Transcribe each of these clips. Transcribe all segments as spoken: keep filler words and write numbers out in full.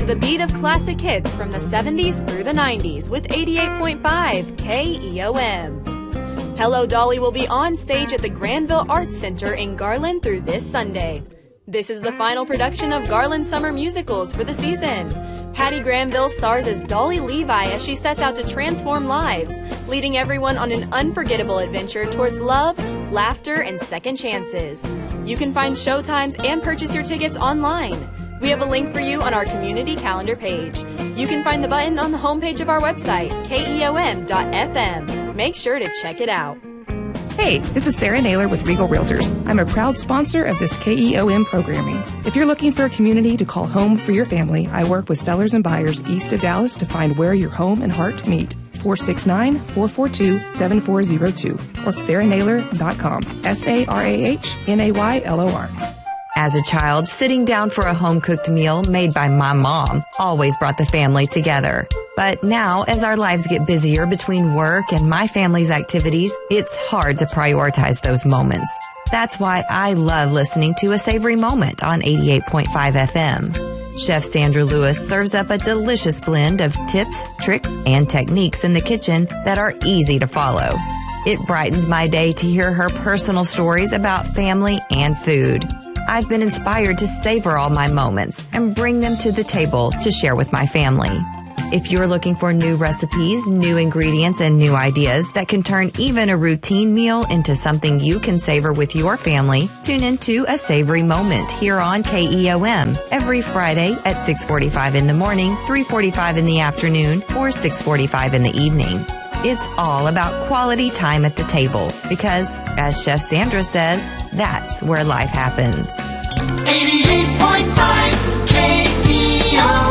the beat of classic hits from the seventies through the nineties with eighty-eight point five K E O M. Hello Dolly will be on stage at the Granville Arts Center in Garland through this Sunday. This is the final production of Garland Summer Musicals for the season. Patty Granville stars as Dolly Levi as she sets out to transform lives, leading everyone on an unforgettable adventure towards love, laughter, and second chances. You can find showtimes and purchase your tickets online. We have a link for you on our community calendar page. You can find the button on the homepage of our website, K E O M dot F M. Make sure to check it out. Hey, this is Sarah Naylor with Regal Realtors. I'm a proud sponsor of this K E O M programming. If you're looking for a community to call home for your family, I work with sellers and buyers east of Dallas to find where your home and heart meet. four six nine, four four two, seven four zero two or sarah naylor dot com. S A R A H N A Y L O R. As a child, sitting down for a home-cooked meal made by my mom always brought the family together. But now, as our lives get busier between work and my family's activities, it's hard to prioritize those moments. That's why I love listening to A Savory Moment on eighty-eight point five F M. Chef Sandra Lewis serves up a delicious blend of tips, tricks, and techniques in the kitchen that are easy to follow. It brightens my day to hear her personal stories about family and food. I've been inspired to savor all my moments and bring them to the table to share with my family. If you're looking for new recipes, new ingredients, and new ideas that can turn even a routine meal into something you can savor with your family, tune into A Savory Moment here on K E O M every Friday at six forty-five in the morning, three forty-five in the afternoon, or six forty-five in the evening. It's all about quality time at the table because, as Chef Sandra says, that's where life happens. eighty-eight point five K E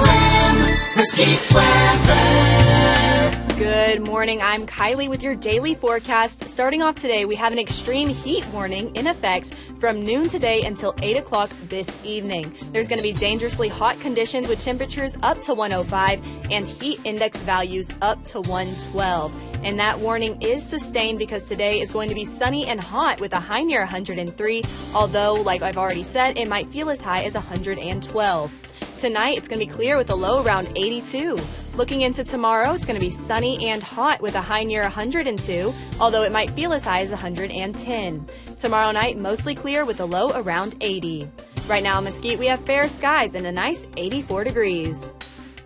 O M, Mesquite Weather. Good morning, I'm Kylie with your daily forecast. Starting off today, we have an extreme heat warning in effect from noon today until eight o'clock this evening. There's going to be dangerously hot conditions with temperatures up to one oh five and heat index values up to one twelve. And that warning is sustained because today is going to be sunny and hot with a high near one hundred three, although, like I've already said, it might feel as high as one hundred twelve. Tonight, it's going to be clear with a low around eighty-two. Looking into tomorrow, it's going to be sunny and hot with a high near one hundred two, although it might feel as high as one hundred ten. Tomorrow night, mostly clear with a low around eighty. Right now in Mesquite, we have fair skies and a nice eighty-four degrees.